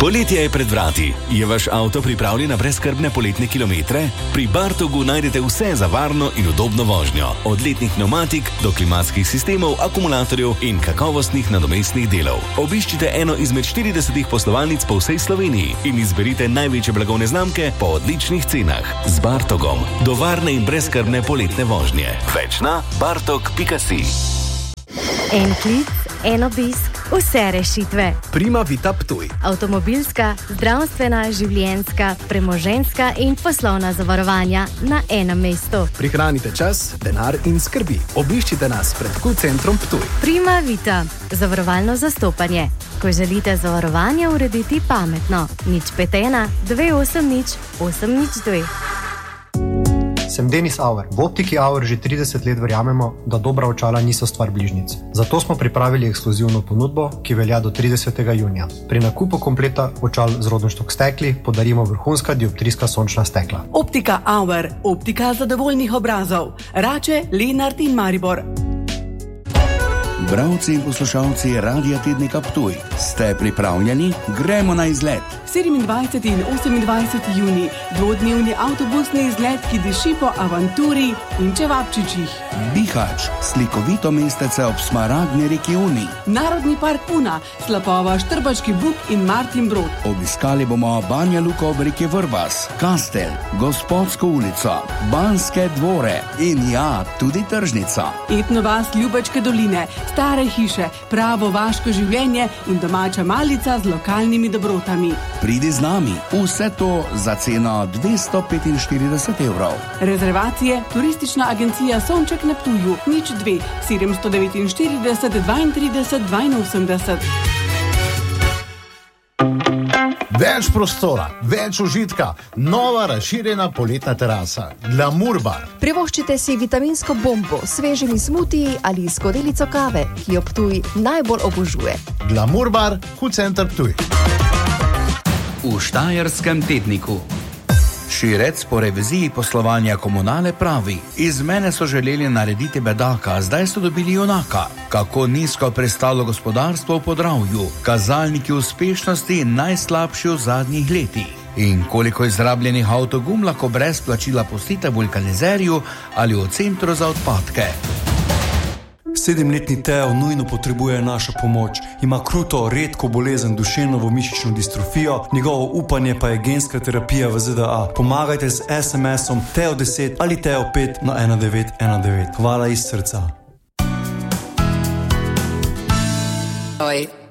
Poletje je pred vrati. Je vaš avto pripravljen na brezskrbne poletne kilometre? Pri Bartogu najdete vse za varno in udobno vožnjo. Od letnih pnevmatik do klimatskih sistemov, akumulatorjev in kakovostnih nadomestnih delov. Obiščite eno izmed 40 poslovalnic po vsej Sloveniji in izberite največje blagovne znamke po odličnih cenah. Z Bartogom do varne in brezskrbne poletne vožnje. Več na bartog.si. En klic, en obisk, vse rešitve. Prima Vita Ptuj. Avtomobilska, zdravstvena, življenjska, premoženjska in poslovna zavarovanja na enem mestu. Prihranite čas, denar in skrbi. Obiščite nas pred Q-centrom Ptuj. Prima Vita, zavarovalno zastopanje. Ko želite zavarovanje urediti pametno. 051 280 802. Sem Denis Auer. V Optiki Auer že 30 let verjamemo, da dobra očala niso stvar bližnjic. Zato smo pripravili ekskluzivno ponudbo, ki velja do 30. junija. Pri nakupu kompleta očal z Rodenstock stekli podarimo vrhunska dioptrijska sončna stekla. Optika Auer. Optika zadovoljnih obrazov. Rače, Lenart in Maribor. Bralci in poslušalci Radia Tednika Ptuj, ste pripravljeni? Gremo na izlet. 27. in 28. juni, dvodnevni avtobusni izlet, ki diši po avanturi in čevapčičih. Bihać, slikovito mestece ob smaragdni reki Uni. Narodni park Una, slapova Štrbački Buk in Martin Brod. Obiskali bomo Banja Luko ob reki Vrbas, Kastel, Gospodsko ulico, Banske dvore in ja, tudi tržnica. Etno vas Ljubačke doline, stare hiše, pravo vaško življenje in domača malica z lokalnimi dobrotami. Pridi z nami, vse to za ceno 245 evrov. Rezervacije, turistična agencija Sonček na Ptuju, 02 749 32 82. Več prostora, več užitka, nova razširjena poletna terasa. Glamour bar. Privoščite si vitaminsko bombo, svežimi smutiji ali skodelico kave, ki jo Ptuj najbolj obožuje. Glamour bar, Q-center Ptuj. V Štajerskem tedniku. Širec po reviziji poslovanja Komunale pravi: iz mene so želeli narediti bedaka, zdaj so dobili junaka. Kako nizko prestalo gospodarstvo v Podravju, kazalniki uspešnosti najslabši v zadnjih letih. In koliko izrabljenih avtogum lahko brez plačila pustite v vulkanizerju ali v centru za odpadke. 7-letni Teo nujno potrebuje našo pomoč. Ima kruto, redko bolezen duševno-mišično distrofijo, njegovo upanje pa je genska terapija v ZDA. Pomagajte z SMS-om Teo10 ali Teo5 na 1919. Hvala iz srca. Oj.